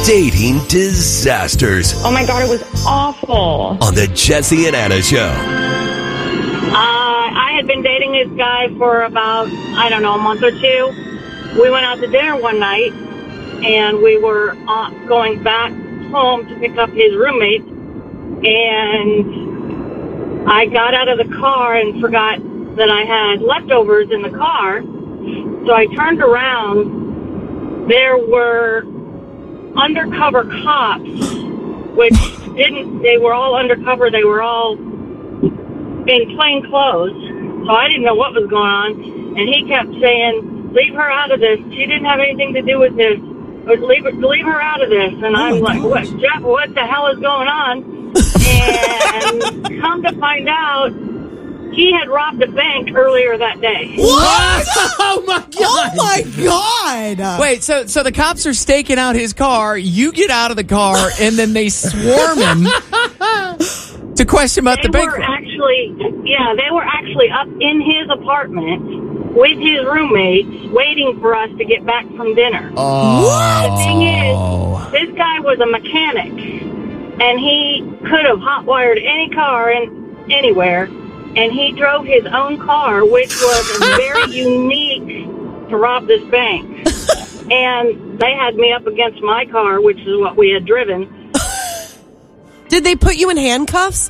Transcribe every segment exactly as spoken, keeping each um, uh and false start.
Dating disasters. Oh my God, it was awful. On the Jesse and Anna Show. Uh, I had been dating this guy for about, I don't know, a month or two. We went out to dinner one night, and we were uh, going back home to pick up his roommate, and I got out of the car and forgot that I had leftovers in the car. So I turned around. There were undercover cops, which didn't, they were all undercover. They were all in plain clothes. So I didn't know what was going on. And he kept saying, leave her out of this. She didn't have anything to do with this. But leave, leave her out of this. And I'm like, what, Jeff, what the hell is going on? And come to find out, he had robbed a bank earlier that day. What? Oh, my God. Oh, my God. Wait, so so the cops are staking out his car. You get out of the car, and then they swarm him to question about They the bank. were actually, yeah, they were actually up in his apartment with his roommates waiting for us to get back from dinner. Oh. The thing is, this guy was a mechanic, and he could have hotwired any car in anywhere. And he drove his own car, which was very unique to rob this bank. And they had me up against my car, which is what we had driven. Did they put you in handcuffs?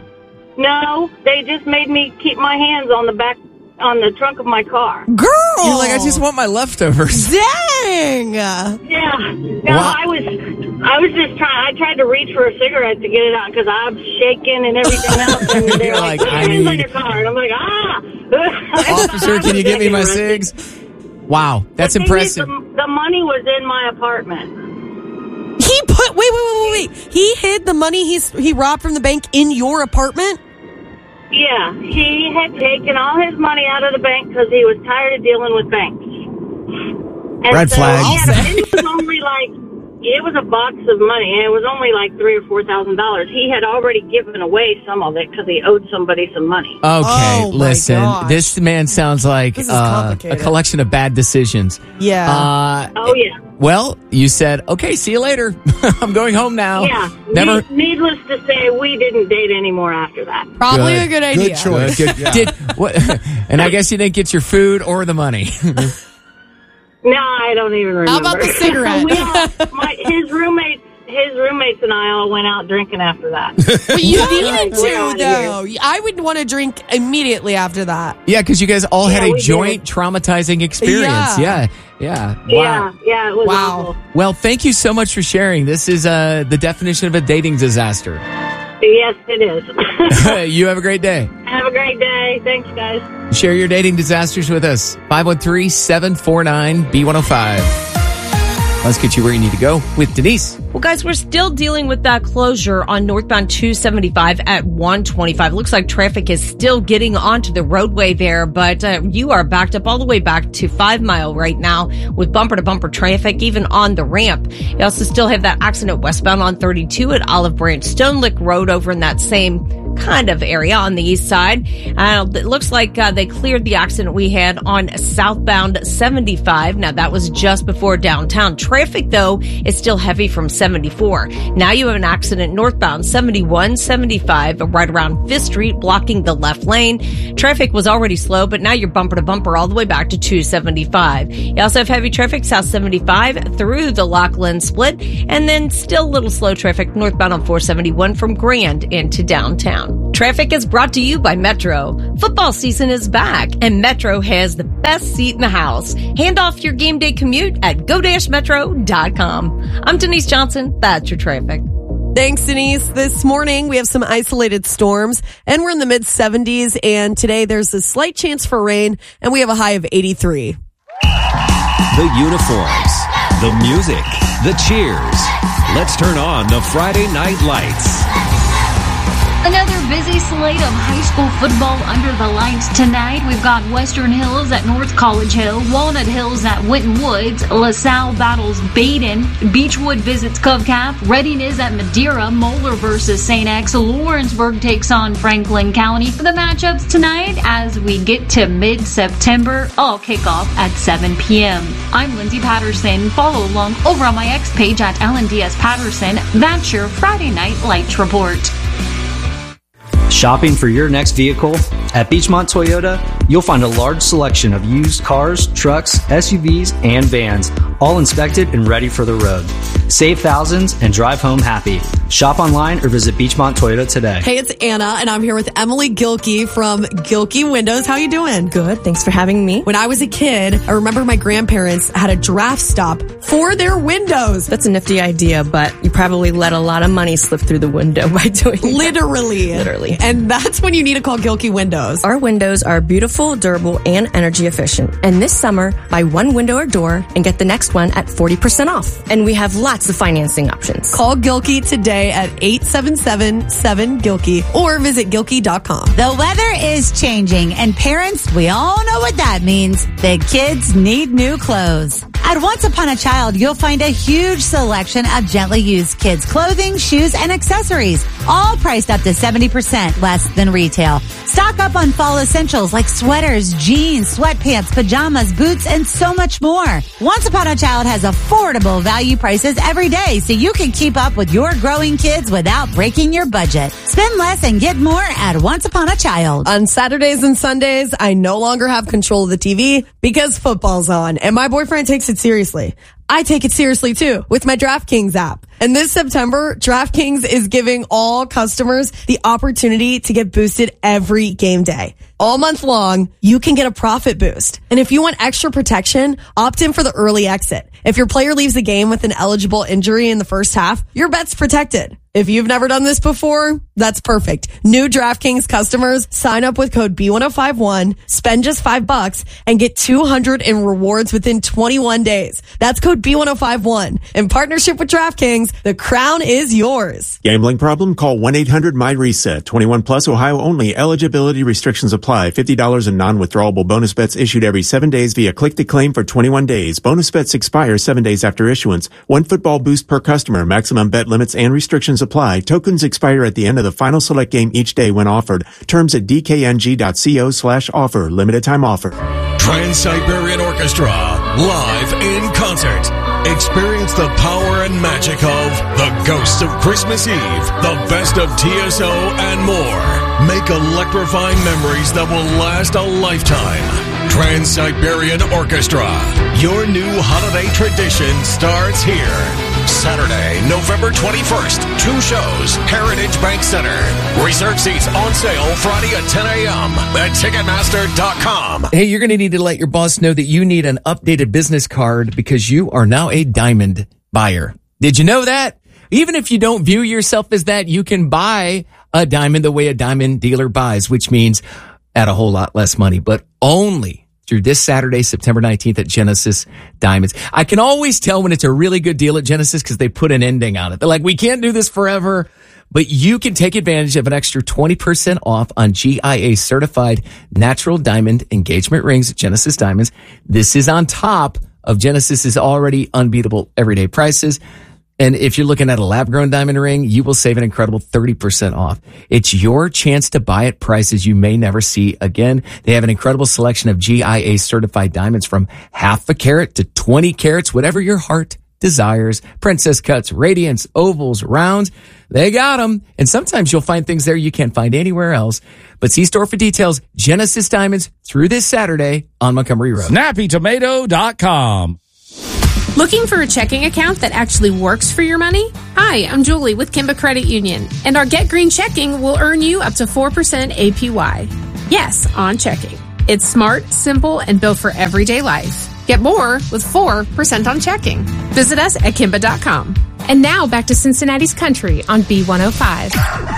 No, they just made me keep my hands on the back, on the trunk of my car. Girl! You're like, I just want my leftovers. Dang! Yeah. No, Wow. I was, I was just trying. I tried to reach for a cigarette to get it out because I was shaking and everything else. And they're You're like, like, "Put I your hands on need- your car," and I'm like, ah. Officer, can you give me my cigs? Wow, that's The thing is, impressive. The, the money was in my apartment. He put, wait, wait, wait, wait, wait. He hid the money he's, he robbed from the bank in your apartment? Yeah, he had taken all his money out of the bank because he was tired of dealing with banks. And Red so, flag. Yeah, it was only like, it was a box of money, and it was only like three or four thousand dollars. He had already given away some of it because he owed somebody some money. Okay, Oh, my listen. gosh. This man sounds like This is uh, a complicated. collection of bad decisions. Yeah. Uh, Oh yeah, well, you said, okay, see you later. I'm going home now. yeah. Never. Ne- needless to say, we didn't date anymore after that. Probably Good. a good idea. Good choice. Good. Yeah. Did what? And I guess you didn't get your food or the money. No, I don't even remember. How about the cigarette? we all, my, his roommates, his roommates and I all went out drinking after that. But you Like, needed we're to, outta though. I would want to drink immediately after that. Yeah, because you guys all Yeah, had a we joint traumatizing experience. Yeah. Yeah, yeah. Yeah, Wow. yeah, it was Wow. awful. Well, thank you so much for sharing. This is uh, the definition of a dating disaster. Yes, it is. You have a great day. Have a great day. Thanks, guys. Share your dating disasters with us. five one three, seven four nine, B one oh five. Let's get you where you need to go with Denise. Well, guys, we're still dealing with that closure on northbound two seventy-five at one twenty-five. Looks like traffic is still getting onto the roadway there, but uh, you are backed up all the way back to Five Mile right now with bumper-to-bumper traffic, even on the ramp. You also still have that accident westbound on thirty-two at Olive Branch Stone Lick Road over in that same kind of area on the east side. Uh, it looks like uh, they cleared the accident we had on southbound seventy-five. Now, that was just before downtown. Traffic, though, is still heavy from seventy-four. Now you have an accident northbound seventy-one seventy-five right around Fifth Street, blocking the left lane. Traffic was already slow, but now you're bumper to bumper all the way back to two seventy-five. You also have heavy traffic south seventy-five through the Lockland split, and then still a little slow traffic northbound on four seventy-one from Grand into downtown. Traffic is brought to you by Metro. Football season is back, and Metro has the best seat in the house. Hand off your game day commute at go dash metro dot com. I'm Denise Johnson. That's your traffic. Thanks, Denise. This morning, we have some isolated storms, and we're in the mid seventies, and today there's a slight chance for rain, and we have a high of eighty-three. The uniforms, the music, the cheers. Let's turn on the Friday Night Lights. Another busy slate of high school football under the lights tonight. We've got Western Hills at North College Hill, Walnut Hills at Winton Woods, LaSalle battles Baden, Beechwood visits Covcath, Reading is at Madeira, Moeller versus Saint X, Lawrenceburg takes on Franklin County. For the matchups tonight, as we get to mid-September, all kick off at seven p.m. I'm Lindsay Patterson. Follow along over on my X page at L N D S Patterson. That's your Friday Night Lights Report. Shopping for your next vehicle? At Beechmont Toyota, you'll find a large selection of used cars, trucks, S U Vs, and vans, all inspected and ready for the road. Save thousands and drive home happy. Shop online or visit Beechmont Toyota today. Hey, it's Anna, and I'm here with Emily Gilkey from Gilkey Windows. How you doing? Good. Thanks for having me. When I was a kid, I remember my grandparents had a draft stop for their windows. That's a nifty idea, but you probably let a lot of money slip through the window by doing that. Literally. Literally. And that's when you need to call Gilkey Windows. Our windows are beautiful, durable, and energy efficient. And this summer, buy one window or door and get the next one at forty percent off. And we have lots of financing options. Call Gilkey today at eight seven seven, seven, Gilkey or visit Gilkey dot com. The weather is changing, and parents, we all know what that means. The kids need new clothes. At Once Upon a Child, you'll find a huge selection of gently used kids' clothing, shoes, and accessories, all priced up to seventy percent less than retail. Stock up on fall essentials like sweaters, jeans, sweatpants, pajamas, boots, and so much more. Once Upon a Child has affordable value prices every day, so you can keep up with your growing kids without breaking your budget. Spend less and get more at Once Upon a Child. On Saturdays and Sundays, I no longer have control of the T V because football's on, and my boyfriend takes it seriously. I take it seriously too with my DraftKings app. And this September, DraftKings is giving all customers the opportunity to get boosted every game day. All month long, you can get a profit boost. And if you want extra protection, opt in for the early exit. If your player leaves the game with an eligible injury in the first half, your bet's protected. If you've never done this before, that's perfect. New DraftKings customers sign up with code B one oh five one, spend just five bucks, and get two hundred in rewards within twenty-one days. That's code B one oh five one. In partnership with DraftKings, the crown is yours. Gambling problem? Call one eight hundred my reset. twenty-one plus, Ohio only. Eligibility restrictions apply. fifty dollars in non-withdrawable bonus bets issued every seven days via click to claim for twenty-one days. Bonus bets expire seven days after issuance. One football boost per customer. Maximum bet limits and restrictions apply. Tokens expire at the end of the final select game each day when offered. Terms at d k n g dot co slash offer. Limited time offer. Trans-Siberian Orchestra, live in concert. Experience the power and magic of The Ghosts of Christmas Eve, the best of T S O, and more. Make electrifying memories that will last a lifetime. Trans-Siberian Orchestra, your new holiday tradition starts here. Saturday, November twenty-first, two shows, Heritage Bank Center. Reserve seats on sale Friday at ten a.m. at Ticketmaster dot com. Hey, you're going to need to let your boss know that you need an updated business card because you are now a diamond buyer. Did you know that? Even if you don't view yourself as that, you can buy a diamond the way a diamond dealer buys, which means at a whole lot less money, but only through this Saturday, September nineteenth at Genesis Diamonds. I can always tell when it's a really good deal at Genesis because they put an ending on it. They're like, we can't do this forever, but you can take advantage of an extra twenty percent off on G I A certified natural diamond engagement rings at Genesis Diamonds. This is on top of Genesis's already unbeatable everyday prices. And if you're looking at a lab-grown diamond ring, you will save an incredible thirty percent off. It's your chance to buy at prices you may never see again. They have an incredible selection of G I A certified diamonds from half a carat to twenty carats, whatever your heart desires. Princess cuts, radiance, ovals, rounds. They got them. And sometimes you'll find things there you can't find anywhere else. But see store for details. Genesis Diamonds through this Saturday on Montgomery Road. Snappy Tomato dot com. Looking for a checking account that actually works for your money? Hi, I'm Julie with Kimba Credit Union, and our Get Green Checking will earn you up to four percent A P Y. Yes, on checking. It's smart, simple, and built for everyday life. Get more with four percent on checking. Visit us at Kimba dot com. And now back to Cincinnati's Country on B one oh five.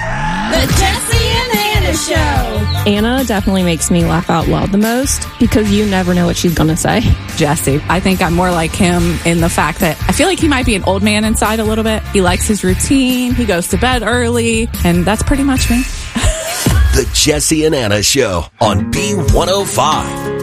The Jesse and Anna Show. Anna definitely makes me laugh out loud the most because you never know what she's going to say. Jesse, I think I'm more like him in the fact that I feel like he might be an old man inside a little bit. He likes his routine. He goes to bed early, and that's pretty much me. The Jesse and Anna Show on B one oh five.